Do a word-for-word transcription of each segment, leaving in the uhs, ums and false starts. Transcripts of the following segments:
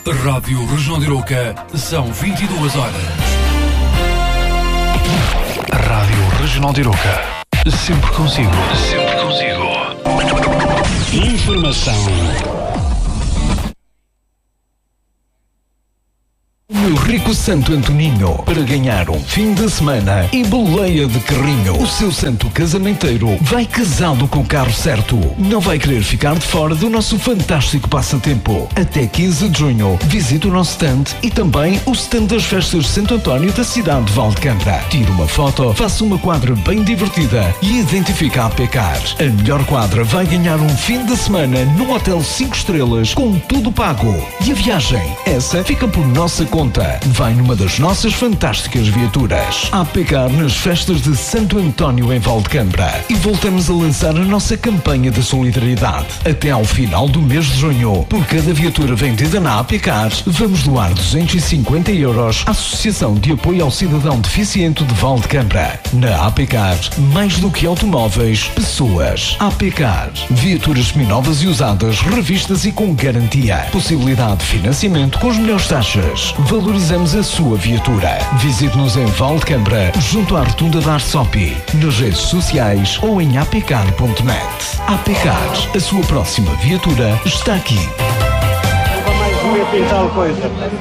Rádio Região de Arouca, são vinte e duas horas. Rádio Regional de Arouca, sempre consigo, sempre consigo. Informação. Meu rico Santo Antoninho, para ganhar um fim de semana e boleia de carrinho. O seu santo casamenteiro vai casado com o carro certo. Não vai querer ficar de fora do nosso fantástico passatempo. Até quinze de junho, visite o nosso stand e também o stand das festas de Santo António da cidade de Valdecambra. Tire uma foto, faça uma quadra bem divertida e identifique a APCAR. A melhor quadra vai ganhar um fim de semana num hotel cinco estrelas com tudo pago. E a viagem? Essa fica por nossa conta. Vai numa das nossas fantásticas viaturas. APCAR nas festas de Santo António em Valdecambra. E voltamos a lançar a nossa campanha de solidariedade. Até ao final do mês de junho, por cada viatura vendida na APCAR, vamos doar duzentos e cinquenta euros à Associação de Apoio ao Cidadão Deficiente de Valdecambra. Na APCAR, mais do que automóveis, pessoas. APCAR, viaturas seminovas e usadas, revistas e com garantia. Possibilidade de financiamento com as melhores taxas. Valorizamos a sua viatura. Visite-nos em Valdecambra, junto à rotunda da Arsopi, nas redes sociais ou em apcar ponto net. APCAR, a sua próxima viatura está aqui. Nunca mais uma pintar coisa.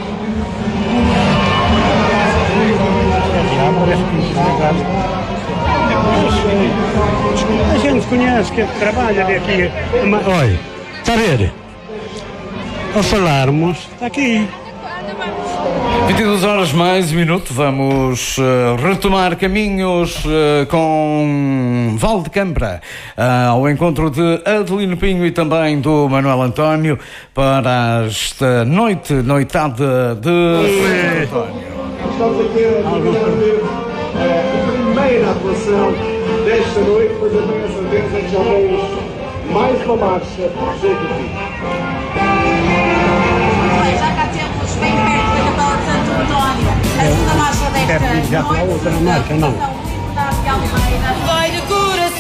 A gente conhece que trabalha aqui. Olha, está a ver? A falarmos, está aqui. vinte e duas horas mais um minuto, vamos uh, retomar caminhos uh, com Valdecambra, uh, ao encontro de Adelino Pinho e também do Manuel António para esta noite, noitada de Santo António. Estamos aqui a ver a primeira atuação desta noite, mas eu tenho a certeza que já temos mais uma marcha cheia de fim. Já cá temos bem perto da Capela de Santo António, a segunda marcha desta noite. Já para a outra marcha, não. Vai